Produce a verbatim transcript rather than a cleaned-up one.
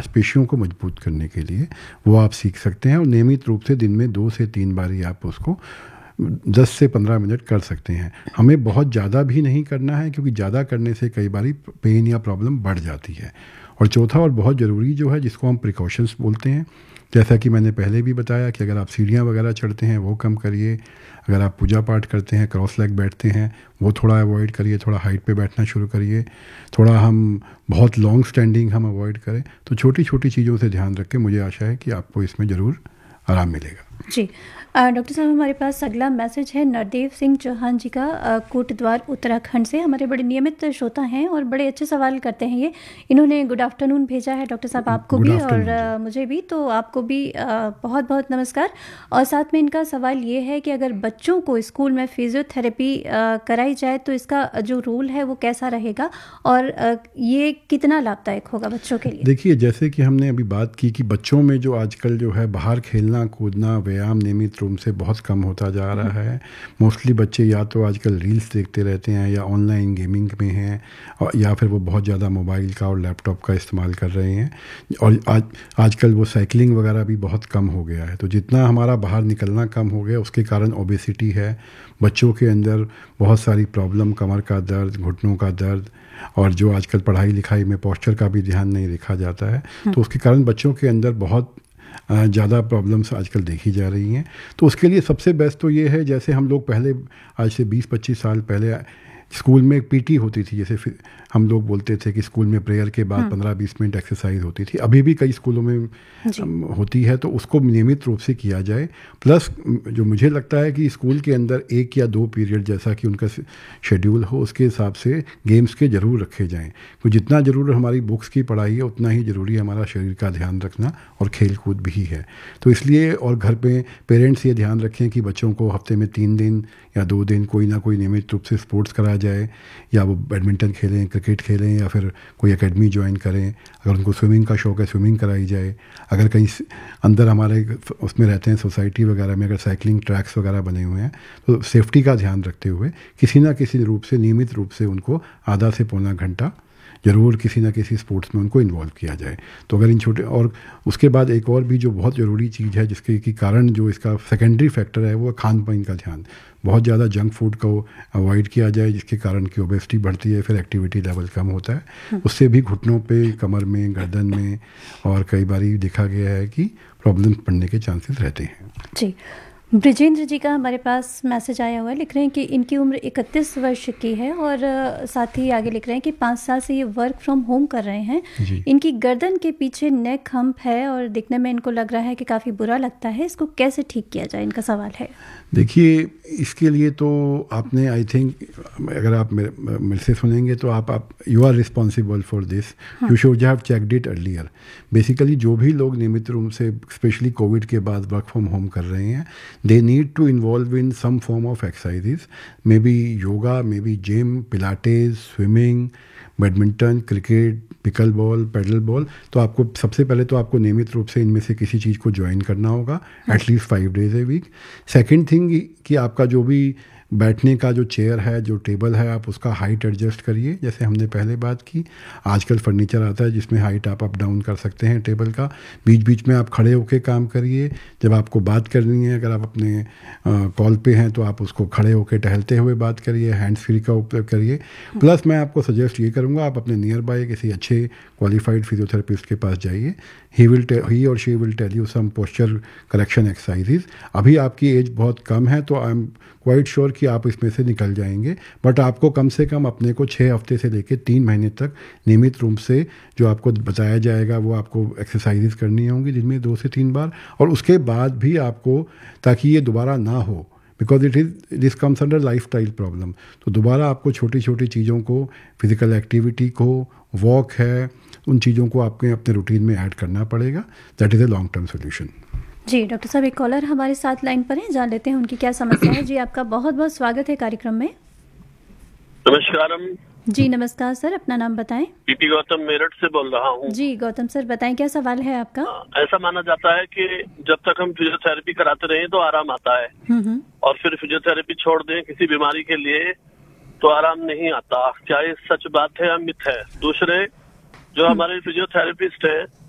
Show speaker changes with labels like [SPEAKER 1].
[SPEAKER 1] मांसपेशियों को मजबूत करने के लिए, वो आप सीख सकते हैं और नियमित रूप से दिन में दो से तीन बारी आप उसको दस से पंद्रह मिनट कर सकते हैं। हमें बहुत ज़्यादा भी नहीं करना है, क्योंकि ज़्यादा करने से कई बारी पेन या प्रॉब्लम बढ़ जाती है। और चौथा और बहुत ज़रूरी जो है, जिसको हम प्रिकॉशंस बोलते हैं, जैसा कि मैंने पहले भी बताया कि अगर आप सीढ़ियाँ वगैरह चढ़ते हैं वो कम करिए, अगर आप पूजा पाठ करते हैं, क्रॉस लेग बैठते हैं, वो थोड़ा अवॉइड करिए, थोड़ा हाइट पे बैठना शुरू करिए, थोड़ा हम बहुत लॉन्ग स्टैंडिंग हम अवॉइड करें। तो छोटी छोटी चीज़ों से ध्यान रख के मुझे आशा है कि आपको इसमें ज़रूर आराम मिलेगा।
[SPEAKER 2] जी डॉक्टर साहब, हमारे पास अगला मैसेज है नरदेव सिंह चौहान जी का, कोटद्वार उत्तराखंड से। हमारे बड़े नियमित श्रोता हैं और बड़े अच्छे सवाल करते हैं ये। इन्होंने गुड आफ्टरनून भेजा है डॉक्टर साहब, आपको भी और आ, मुझे भी, तो आपको भी आ, बहुत बहुत नमस्कार। और साथ में इनका सवाल ये है कि अगर बच्चों को स्कूल में फिजियोथेरेपी कराई जाए तो इसका जो रूल है वो कैसा रहेगा और आ, ये कितना लाभदायक होगा बच्चों के लिए?
[SPEAKER 1] देखिए, जैसे कि हमने अभी बात की कि बच्चों में जो आजकल जो है बाहर खेलना कूदना व्यायाम नियमित रूप से बहुत कम होता जा रहा है। मोस्टली बच्चे या तो आजकल रील्स देखते रहते हैं या ऑनलाइन गेमिंग में हैं, और या फिर वो बहुत ज़्यादा मोबाइल का और लैपटॉप का इस्तेमाल कर रहे हैं। और आज आजकल वो साइकिलिंग वगैरह भी बहुत कम हो गया है। तो जितना हमारा बाहर निकलना कम हो गया, उसके कारण ओबेसिटी है, बच्चों के अंदर बहुत सारी प्रॉब्लम, कमर का दर्द, घुटनों का दर्द, और जो आजकल पढ़ाई लिखाई में पोस्चर का भी ध्यान नहीं रखा जाता है, तो उसके कारण बच्चों के अंदर बहुत ज़्यादा प्रॉब्लम्स आजकल देखी जा रही हैं। तो उसके लिए सबसे बेस्ट तो ये है, जैसे हम लोग पहले आज से बीस पच्चीस साल पहले स्कूल में पीटी होती थी, जैसे हम लोग बोलते थे कि स्कूल में प्रेयर के बाद पंद्रह बीस मिनट एक्सरसाइज होती थी, अभी भी कई स्कूलों में होती है, तो उसको नियमित रूप से किया जाए। प्लस जो मुझे लगता है कि स्कूल के अंदर एक या दो पीरियड, जैसा कि उनका शेड्यूल हो, उसके हिसाब से गेम्स के ज़रूर रखे जाएं। तो जितना ज़रूर हमारी बुक्स की पढ़ाई है, उतना ही ज़रूरी हमारा शरीर का ध्यान रखना और खेल कूद भी है। तो इसलिए, और घर पे पेरेंट्स ये ध्यान रखें कि बच्चों को हफ्ते में तीन दिन या दो दिन कोई ना कोई नियमित रूप से स्पोर्ट्स कराया जाए, या वो बैडमिंटन खेलें, क्रिकेट खेलें, या फिर कोई एकेडमी ज्वाइन करें। अगर उनको स्विमिंग का शौक़ है, स्विमिंग कराई जाए। अगर कहीं अंदर हमारे उसमें रहते हैं सोसाइटी वगैरह में, अगर साइकिलिंग ट्रैक्स वगैरह बने हुए हैं, तो सेफ्टी का ध्यान रखते हुए किसी ना किसी रूप से नियमित रूप से उनको आधा से पौना घंटा ज़रूर किसी ना किसी स्पोर्ट्स में उनको इन्वॉल्व किया जाए। तो अगर इन छोटे, और उसके बाद एक और भी जो बहुत ज़रूरी चीज़ है, जिसके की कारण जो इसका सेकेंडरी फैक्टर है, वो खान पान का ध्यान। बहुत ज़्यादा जंक फूड को अवॉइड किया जाए, जिसके कारण की ओबेसिटी बढ़ती है, फिर एक्टिविटी लेवल कम होता है, उससे भी घुटनों पे, कमर में, गर्दन में, और कई बार देखा गया है कि प्रॉब्लम पड़ने के चांसेस रहते हैं।
[SPEAKER 2] जी, ब्रिजेंद्र जी का हमारे पास मैसेज आया हुआ है। लिख रहे हैं कि इनकी उम्र इकतीस वर्ष की है और साथ ही आगे लिख रहे हैं कि पाँच साल से ये वर्क फ्रॉम होम कर रहे हैं। इनकी गर्दन के पीछे नेक हम्प है और दिखने में इनको लग रहा है कि काफ़ी बुरा लगता है। इसको कैसे ठीक किया जाए, इनका सवाल है।
[SPEAKER 1] देखिए, इसके लिए तो आपने, आई थिंक, अगर आप मेरे मेरे से सुनेंगे तो आप आप you are responsible for this, you should have checked it earlier. Basically जो भी लोग नियमित रूप से, स्पेशली कोविड के बाद वर्क फ्रॉम होम कर रहे हैं, they need to involve in some form of exercises, maybe yoga, maybe gym, pilates, swimming, badminton, cricket, pickle ball, pedal ball. तो आपको सबसे पहले तो आपको नियमित रूप से इनमें से किसी चीज़ को ज्वाइन करना होगा, at least five days a week. Second thing कि आपका जो भी बैठने का जो चेयर है, जो टेबल है, आप उसका हाइट एडजस्ट करिए, जैसे हमने पहले बात की। आजकल फर्नीचर आता है जिसमें हाइट आप अप डाउन कर सकते हैं टेबल का। बीच बीच में आप खड़े होकर काम करिए। जब आपको बात करनी है, अगर आप अपने कॉल पे हैं, तो आप उसको खड़े होकर टहलते हुए बात करिए, हैंड्स फ्री का उपयोग करिए। प्लस मैं आपको सजेस्ट ये करूँगा, आप अपने नियर बाय किसी अच्छे क्वालिफाइड फिजियोथेरेपिस्ट के पास जाइए। ही विल ही और she will tell you some posture correction exercises. अभी आपकी एज बहुत कम है, तो आई एम क्वाइट श्योर कि आप इसमें से निकल जाएंगे। बट आपको कम से कम अपने को छः हफ्ते से लेकर तीन महीने तक नियमित रूप से जो आपको बताया जाएगा, वो आपको एक्सरसाइजेज करनी होंगी दिन में दो से तीन बार। और उसके बाद भी आपको, ताकि ये दोबारा ना हो, because it is this comes under life style problem, तो दोबारा आपको छोटी छोटी चीज़ों को, फिजिकल एक्टिविटी को, वॉक है, उन चीज़ों को आपके अपने रूटीन में ऐड करना पड़ेगा। That is a long term solution.
[SPEAKER 2] Ji doctor साहब, एक कॉलर हमारे साथ लाइन पर है, जान लेते हैं उनकी क्या समस्या है। जी, आपका बहुत बहुत स्वागत है कार्यक्रम में।
[SPEAKER 3] नमस्कार।
[SPEAKER 2] जी नमस्कार सर, अपना नाम बताएं।
[SPEAKER 3] पीटी गौतम मेरठ से बोल रहा हूँ।
[SPEAKER 2] जी गौतम सर, बताएं क्या सवाल है आपका।
[SPEAKER 3] ऐसा माना जाता है कि जब तक हम फिजियोथेरेपी कराते रहे तो आराम आता है, और फिर फिजियोथेरेपी छोड़ दें किसी बीमारी के लिए तो आराम नहीं आता। क्या ये सच बात है या मिथ है? दूसरे, जो हमारे फिजियोथेरेपिस्ट है